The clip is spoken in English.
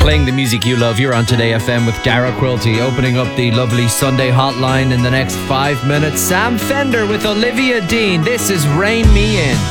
Playing the music you love, you're on Today FM with Dara Quilty. Opening up the lovely Sunday hotline in the next 5 minutes, Sam Fender with Olivia Dean. This is Rain Me In.